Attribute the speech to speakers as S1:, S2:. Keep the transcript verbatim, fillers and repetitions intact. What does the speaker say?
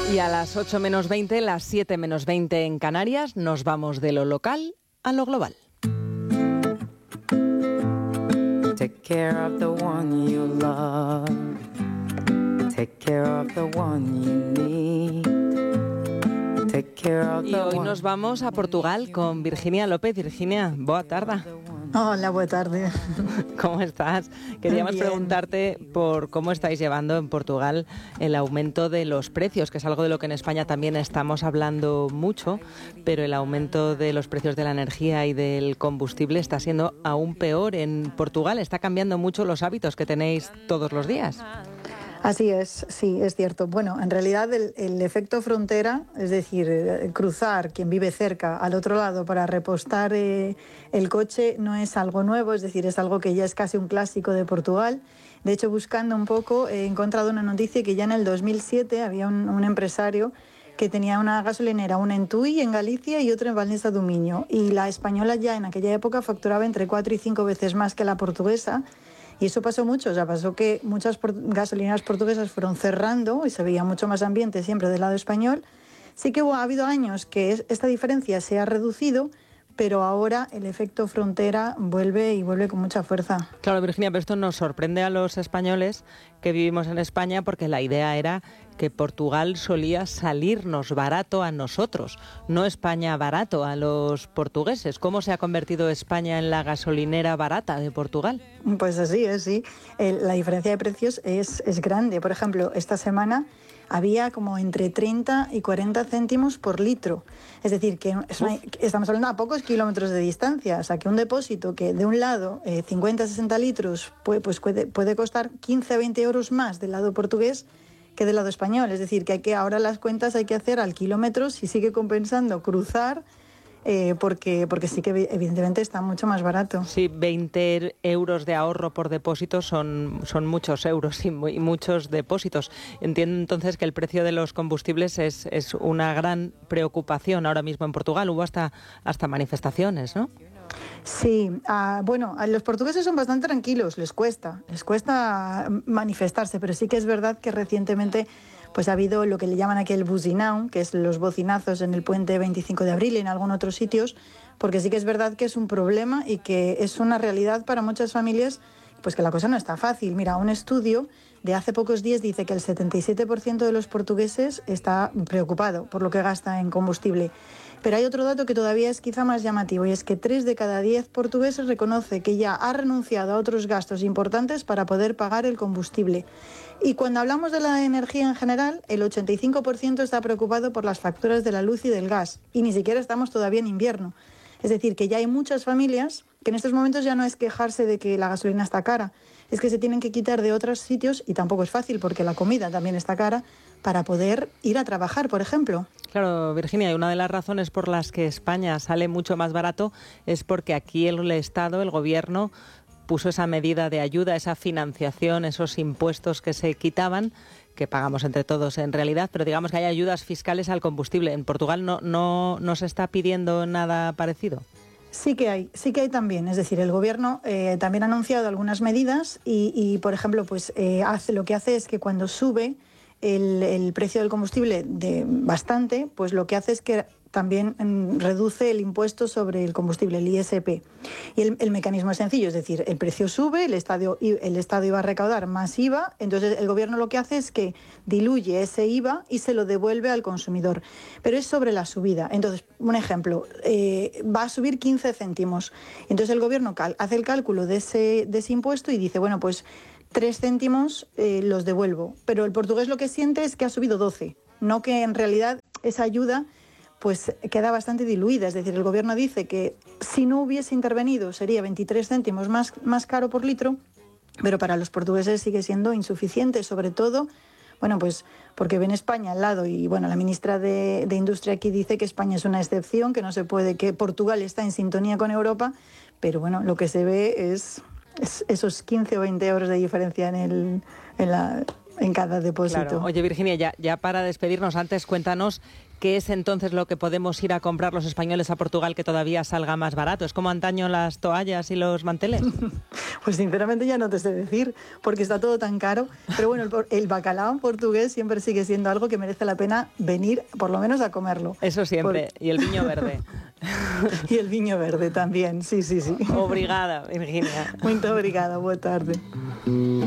S1: Y a las ocho menos veinte, las siete menos veinte en Canarias, nos vamos de lo local a lo global.
S2: Take care of the one you love. Take care of the one you need. Take care of the
S1: Y hoy
S2: one
S1: nos vamos a Portugal con Virginia López. Virginia, boa tarde.
S3: Hola, buena tarde.
S1: ¿Cómo estás? Queríamos
S3: Bien.
S1: preguntarte por cómo estáis llevando en Portugal el aumento de los precios, que es algo de lo que en España también estamos hablando mucho, pero el aumento de los precios de la energía y del combustible está siendo aún peor en Portugal. Está cambiando mucho los hábitos que tenéis todos los días.
S3: Así es, sí, es cierto. Bueno, en realidad el, el efecto frontera, es decir, eh, cruzar quien vive cerca al otro lado para repostar eh, el coche no es algo nuevo, es decir, es algo que ya es casi un clásico de Portugal. De hecho, buscando un poco, he encontrado una noticia que ya en el dos mil siete había un, un empresario que tenía una gasolinera, una en Tui, en Galicia, y otra en Valdesa do Miño. Y la española ya en aquella época facturaba entre cuatro y cinco veces más que la portuguesa. Y eso pasó mucho, o sea, pasó que muchas por- gasolineras portuguesas fueron cerrando y se veía mucho más ambiente siempre del lado español. Sí que hubo, ha habido años que es, esta diferencia se ha reducido, pero ahora el efecto frontera vuelve y vuelve con mucha fuerza.
S1: Claro, Virginia, pero esto nos sorprende a los españoles que vivimos en España porque la idea era que Portugal solía salirnos barato a nosotros, no España barato a los portugueses. ¿Cómo se ha convertido España en la gasolinera barata de Portugal?
S3: Pues así es, sí. El- la diferencia de precios es, es grande. Por ejemplo, esta semana había como entre treinta y cuarenta céntimos por litro. Es decir, que es una- estamos hablando a pocos kilómetros de distancia. O sea, que un depósito que de un lado eh, cincuenta a sesenta litros puede, pues puede, puede costar quince a veinte euros más del lado portugués que del lado español. Es decir, que hay que ahora las cuentas hay que hacer al kilómetro si sigue compensando cruzar, eh, porque, porque sí que evidentemente está mucho más barato.
S1: Sí, veinte euros de ahorro por depósito son, son muchos euros y, mu- y muchos depósitos. Entiendo entonces que el precio de los combustibles es, es una gran preocupación ahora mismo en Portugal. Hubo hasta, hasta manifestaciones, ¿no?
S3: Sí, ah, bueno, a los portugueses son bastante tranquilos, les cuesta, les cuesta manifestarse, pero sí que es verdad que recientemente pues ha habido lo que le llaman aquí el buzinão, que es los bocinazos en el puente veinticinco de abril y en algunos otros sitios, porque sí que es verdad que es un problema y que es una realidad para muchas familias, pues que la cosa no está fácil. Mira, un estudio de hace pocos días dice que el setenta y siete por ciento de los portugueses está preocupado por lo que gasta en combustible. Pero hay otro dato que todavía es quizá más llamativo, y es que tres de cada diez portugueses reconoce que ya ha renunciado a otros gastos importantes para poder pagar el combustible. Y cuando hablamos de la energía en general, el ochenta y cinco por ciento está preocupado por las facturas de la luz y del gas, y ni siquiera estamos todavía en invierno. Es decir, que ya hay muchas familias que en estos momentos ya no es quejarse de que la gasolina está cara, es que se tienen que quitar de otros sitios, y tampoco es fácil porque la comida también está cara, para poder ir a trabajar, por ejemplo.
S1: Claro, Virginia, y una de las razones por las que España sale mucho más barato es porque aquí el Estado, el Gobierno, puso esa medida de ayuda, esa financiación, esos impuestos que se quitaban, que pagamos entre todos en realidad, pero digamos que hay ayudas fiscales al combustible. ¿En Portugal no, no, no se está pidiendo nada parecido?
S3: Sí que hay, sí que hay también. Es decir, el Gobierno eh, también ha anunciado algunas medidas y, y por ejemplo, pues eh, hace, lo que hace es que cuando sube el, el precio del combustible de bastante, pues lo que hace es que también mm, reduce el impuesto sobre el combustible, el I S P. Y el, el mecanismo es sencillo, es decir, el precio sube, el Estado, el Estado iba a recaudar más I V A, entonces el Gobierno lo que hace es que diluye ese I V A y se lo devuelve al consumidor. Pero es sobre la subida. Entonces, un ejemplo, eh, va a subir quince céntimos. Entonces el Gobierno cal- hace el cálculo de ese, de ese impuesto y dice, bueno, pues tres céntimos eh, los devuelvo. Pero el portugués lo que siente es que ha subido doce, no que en realidad esa ayuda pues queda bastante diluida. Es decir, el Gobierno dice que si no hubiese intervenido sería veintitrés céntimos más, más caro por litro, pero para los portugueses sigue siendo insuficiente, sobre todo, bueno, pues porque ven España al lado y, bueno, la ministra de, de Industria aquí dice que España es una excepción, que no se puede, que Portugal está en sintonía con Europa, pero bueno, lo que se ve es, es esos quince o veinte euros de diferencia en, el, en, la, en cada depósito.
S1: Claro. Oye, Virginia, ya, ya para despedirnos, antes cuéntanos ¿qué es entonces lo que podemos ir a comprar los españoles a Portugal que todavía salga más barato? ¿Es como antaño las toallas y los manteles?
S3: Pues sinceramente ya no te sé decir, porque está todo tan caro. Pero bueno, el, el bacalao portugués siempre sigue siendo algo que merece la pena venir, por lo menos, a comerlo.
S1: Eso siempre. Por... Y el viño verde.
S3: Y el viño verde también, sí, sí, sí.
S1: Obrigada, Virginia.
S3: Muito obrigada, boa tarde.